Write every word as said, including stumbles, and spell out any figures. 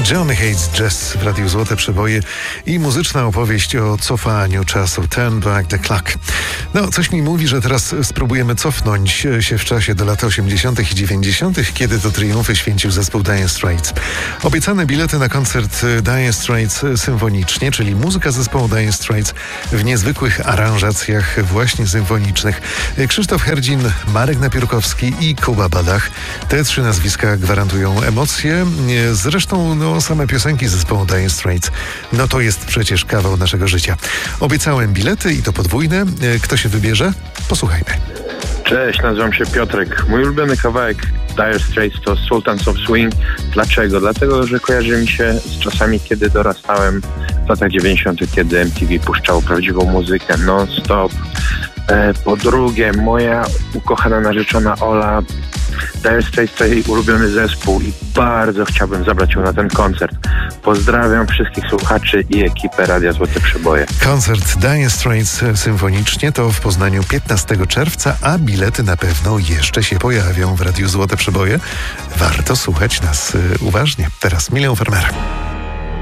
Johnny Hates Jazz w Radiu Złote Przeboje i muzyczna opowieść o cofaniu czasu. Turn back the clock. No, coś mi mówi, że teraz spróbujemy cofnąć się w czasie do lat osiemdziesiątych i dziewięćdziesiątych, kiedy to triumfy święcił zespół Dire Straits. Obiecane bilety na koncert Dire Straits symfonicznie, czyli muzyka zespołu Dire Straits w niezwykłych aranżacjach właśnie symfonicznych. Krzysztof Herdzin, Marek Napiórkowski i Kuba Badach. Te trzy nazwiska gwarantują emocje. Zresztą no, same piosenki zespołu Dire Straits, no to jest przecież kawał naszego życia. Obiecałem bilety i to podwójne. Kto się wybierze? Posłuchajmy. Cześć, nazywam się Piotrek. Mój ulubiony kawałek Dire Straits to Sultans of Swing. Dlaczego? Dlatego, że kojarzy mi się z czasami, kiedy dorastałem w latach dziewięćdziesiątych, kiedy M T V puszczało prawdziwą muzykę non-stop. E, po drugie, moja ukochana narzeczona Ola, Dire Straits to jej ulubiony zespół i bardzo chciałbym zabrać ją na ten koncert. Pozdrawiam wszystkich słuchaczy i ekipę Radia Złote Przeboje. Koncert Dire Straits symfonicznie to w Poznaniu piętnastego czerwca, a bilety na pewno jeszcze się pojawią w Radiu Złote Przeboje. Warto słuchać nas uważnie. Teraz Milion Farmera.